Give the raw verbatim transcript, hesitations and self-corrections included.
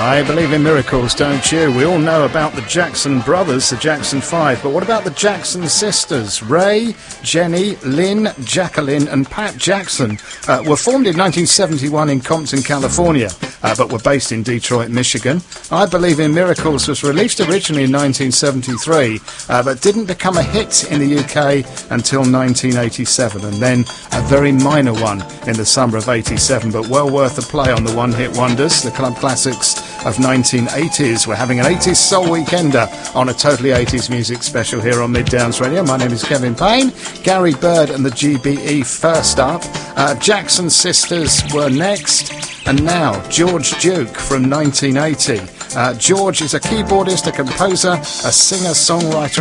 I believe in miracles, don't you? We all know about the Jackson brothers, the Jackson Five, but what about the Jackson sisters? Ray, Jenny, Lynn, Jacqueline and Pat Jackson uh, were formed in nineteen seventy-one in Compton, California, uh, but were based in Detroit, Michigan. I Believe in Miracles was released originally in nineteen seventy-three, uh, but didn't become a hit in the U K until nineteen eighty-seven, and then a very minor one in the summer of eighty-seven, but well worth a play on the one-hit wonders, the club classics of nineteen eighties. We're having an eighties soul weekender on a totally eighties music special here on Mid Downs Radio. My name is Kevin Payne. Gary Bird and the G B E first up. Uh, Jackson Sisters were next. And now, George Duke from nineteen eighty. Uh, George is a keyboardist, a composer, a singer-songwriter